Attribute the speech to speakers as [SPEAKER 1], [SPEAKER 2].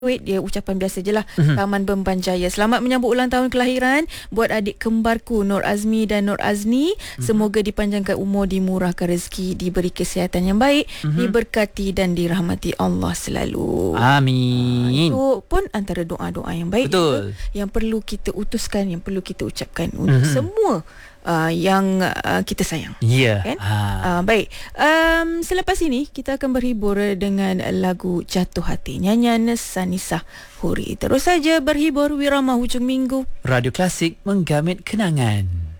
[SPEAKER 1] Dia ucapan biasa je lah. Taman Bemban Jaya. Selamat menyambut ulang tahun kelahiran buat adik kembarku Nur Azmi dan Nur Azni. Semoga dipanjangkan umur, dimurahkan rezeki, diberi kesihatan yang baik, diberkati dan dirahmati Allah selalu.
[SPEAKER 2] Amin.
[SPEAKER 1] Itu pun antara doa-doa yang baik.
[SPEAKER 2] Betul.
[SPEAKER 1] Yang perlu kita utuskan, yang perlu kita ucapkan untuk semua yang kita sayang.
[SPEAKER 2] Ya.
[SPEAKER 1] Kan? Baik. Selepas ini kita akan berhibur dengan lagu Jatuh Hati, nyanyian Sanisa Huri. Terus saja berhibur, wirama hujung minggu.
[SPEAKER 2] Radio Klasik menggamit kenangan.